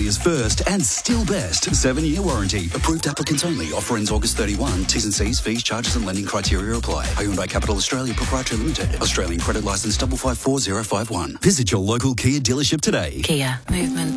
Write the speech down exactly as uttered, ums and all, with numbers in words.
Australia's first and still best seven-year warranty. Approved applicants only. Offer ends August thirty-first. T's and C's, fees, charges and lending criteria apply. Hyundai Capital Australia Proprietary Limited. Australian credit licence five five four zero five one. Visit your local Kia dealership today. Kia. Movement.